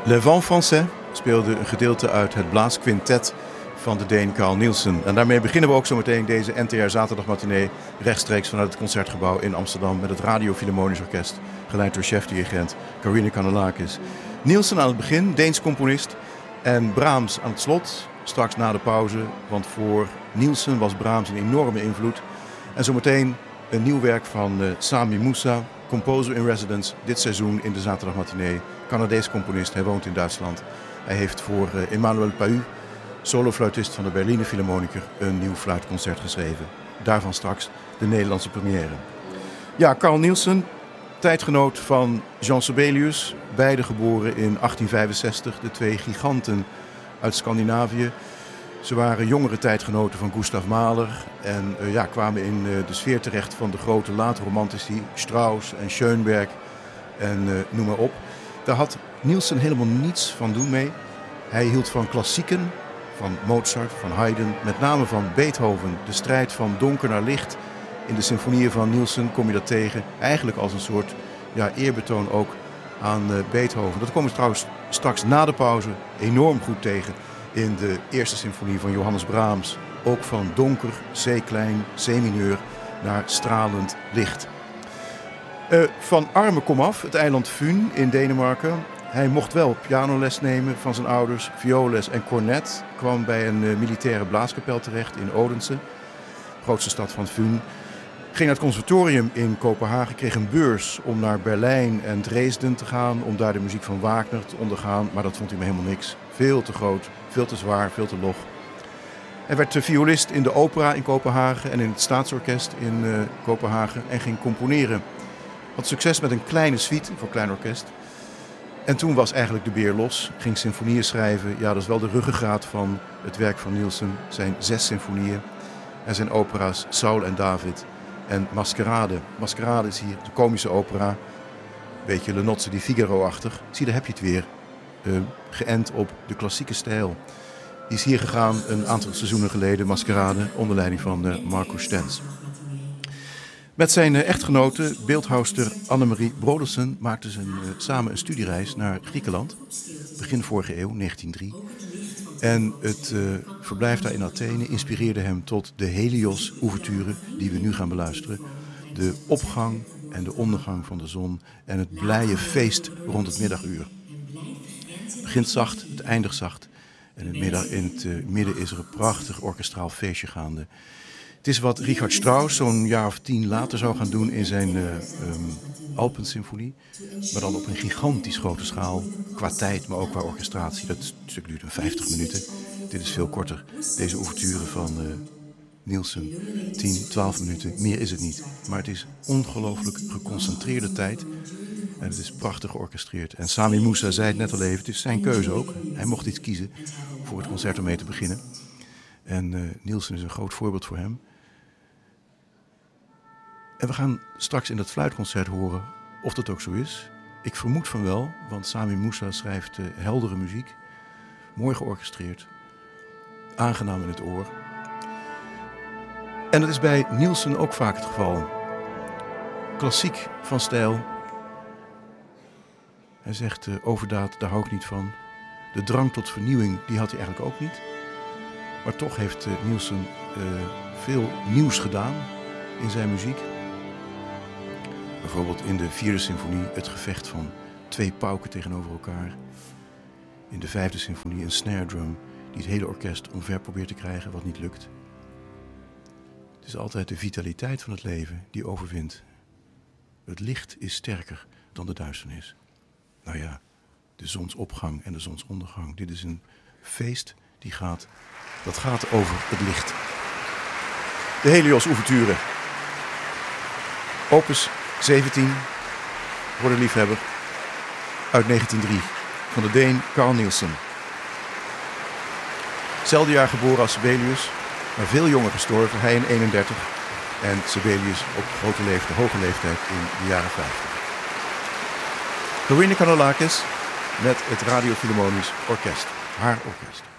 Le Vent Français speelde een gedeelte uit het blaasquintet van de Deen Carl Nielsen. En daarmee beginnen we ook zo meteen deze NTR zaterdagmatinee rechtstreeks vanuit het Concertgebouw in Amsterdam met het Radio Philharmonisch Orkest, geleid door chef-dirigent Karoline Kanellakis. Nielsen aan het begin, Deens componist, en Brahms aan het slot, straks na de pauze, want voor Nielsen was Brahms een enorme invloed. En zometeen een nieuw werk van Sami Moussa, composer in residence, dit seizoen in de zaterdagmatinee. Canadees componist, hij woont in Duitsland. Hij heeft voor Emmanuel Pahu, solofluitist van de Berliner Philharmoniker, een nieuw fluitconcert geschreven. Daarvan straks de Nederlandse première. Ja, Carl Nielsen, tijdgenoot van Jean Sibelius, beide geboren in 1865, de twee giganten uit Scandinavië. Ze waren jongere tijdgenoten van Gustav Mahler en kwamen in de sfeer terecht van de grote late romantici, Strauss en Schoenberg en noem maar op. Daar had Nielsen helemaal niets van doen mee. Hij hield van klassieken, van Mozart, van Haydn, met name van Beethoven. De strijd van donker naar licht. In de symfonieën van Nielsen kom je dat tegen. Eigenlijk als een soort eerbetoon ook aan Beethoven. Dat komen we trouwens straks na de pauze enorm goed tegen in de eerste symfonie van Johannes Brahms. Ook van donker, C-klein, C-mineur naar stralend licht. Van armen komaf, het eiland Fyn in Denemarken. Hij mocht wel pianoles nemen van zijn ouders, vioolles en cornet. Kwam bij een militaire blaaskapel terecht in Odense, grootste stad van Fyn. Ging naar het conservatorium in Kopenhagen, kreeg een beurs om naar Berlijn en Dresden te gaan, om daar de muziek van Wagner te ondergaan. Maar dat vond hij me helemaal niks. Veel te groot, veel te zwaar, veel te log. Hij werd violist in de opera in Kopenhagen en in het staatsorkest in Kopenhagen en ging componeren. Had succes met een kleine suite voor klein orkest. En toen was eigenlijk de beer los. Ging symfonieën schrijven. Ja, dat is wel de ruggengraat van het werk van Nielsen. Zijn 6 symfonieën en zijn opera's Saul en David en Maskerade. Maskerade is hier de komische opera. Beetje Le Nozze di Figaro-achtig. Zie, daar heb je het weer. Geënt op de klassieke stijl. Die is hier gegaan een aantal seizoenen geleden, Maskerade, onder leiding van Marco Stenz. Met zijn echtgenote, beeldhouwster Annemarie Brodersen, maakten ze samen een studiereis naar Griekenland. Begin vorige eeuw, 1903. En het verblijf daar in Athene inspireerde hem tot de Helios-ouverture die we nu gaan beluisteren. De opgang en de ondergang van de zon en het blije feest rond het middaguur. Het begint zacht, het eindigt zacht. En in het midden is er een prachtig orkestraal feestje gaande. Het is wat Richard Strauss zo'n jaar of 10 later zou gaan doen in zijn Alpensymfonie. Maar dan op een gigantisch grote schaal, qua tijd, maar ook qua orchestratie. Dat stuk duurt 50 minuten. Dit is veel korter. Deze ouverture van Nielsen, 10, 12 minuten. Meer is het niet. Maar het is ongelooflijk geconcentreerde tijd. En het is prachtig georchestreerd. En Sami Moussa zei het net al even, het is zijn keuze ook. Hij mocht iets kiezen voor het concert om mee te beginnen. En Nielsen is een groot voorbeeld voor hem. En we gaan straks in dat fluitconcert horen of dat ook zo is. Ik vermoed van wel, want Sami Moussa schrijft heldere muziek. Mooi georchestreerd. Aangenaam in het oor. En dat is bij Nielsen ook vaak het geval. Klassiek van stijl. Hij zegt, overdaad, daar hou ik niet van. De drang tot vernieuwing, die had hij eigenlijk ook niet. Maar toch heeft Nielsen veel nieuws gedaan in zijn muziek. Bijvoorbeeld in de 4e symfonie het gevecht van 2 pauken tegenover elkaar. In de 5e symfonie een snare drum die het hele orkest omver probeert te krijgen, wat niet lukt. Het is altijd de vitaliteit van het leven die overwint. Het licht is sterker dan de duisternis. Nou ja, de zonsopgang en de zonsondergang. Dit is een feest dat gaat over het licht. De Helios-ouverture. Opus 17, voor de liefhebber, uit 1903, van de Deen Carl Nielsen. Hetzelfde jaar geboren als Sibelius, maar veel jonger gestorven, hij in 31 en Sibelius op hoge leeftijd in de jaren 50. Karoline Kanellakis met het Radio Philharmonisch Orkest, haar orkest.